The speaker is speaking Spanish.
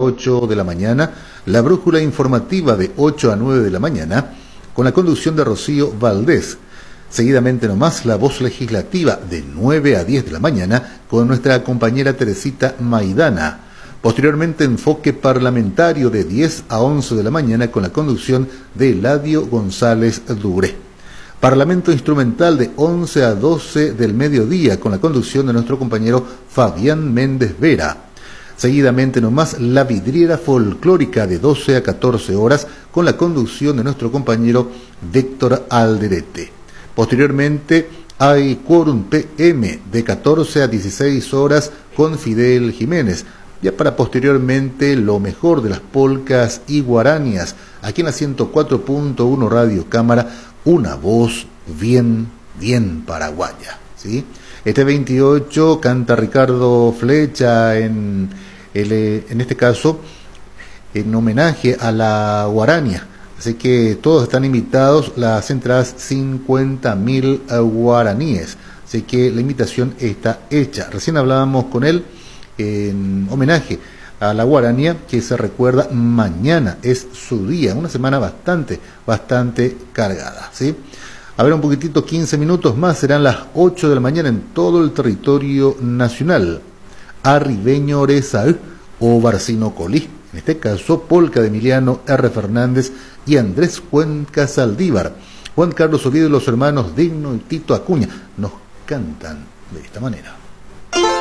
8 de la mañana, la brújula informativa de 8 a 9 de la mañana, con la conducción de Rocío Valdés. Seguidamente nomás la voz legislativa de 9 a 10 de la mañana, con nuestra compañera Teresita Maidana. Posteriormente, enfoque parlamentario de 10 a 11 de la mañana, con la conducción de Eladio González Duré. Parlamento instrumental de 11 a 12 del mediodía, con la conducción de nuestro compañero Fabián Méndez Vera. Seguidamente nomás la vidriera folclórica de 12 a 14 horas, con la conducción de nuestro compañero Víctor Alderete. Posteriormente hay quórum PM de 14 a 16 horas con Fidel Jiménez. Ya para posteriormente lo mejor de las polcas y guaranias, aquí en la 104.1 Radio Cámara, una voz bien paraguaya, ¿sí? Este 28 canta Ricardo Flecha en este caso en homenaje a la guarania. Así que todos están invitados, las entradas 50.000 guaraníes. Así que la invitación está hecha. Recién hablábamos con él en homenaje a la guaranía, que se recuerda mañana, es su día, una semana bastante cargada, ¿sí? A ver un poquitito, 15 minutos más, serán las 8 de la mañana en todo el territorio nacional. Arribeño Orezaú o Barcino Colí, en este caso polca de Emiliano R. Fernández y Andrés Cuenca Saldívar. Juan Carlos Oviedo y los hermanos Digno y Tito Acuña nos cantan de esta manera.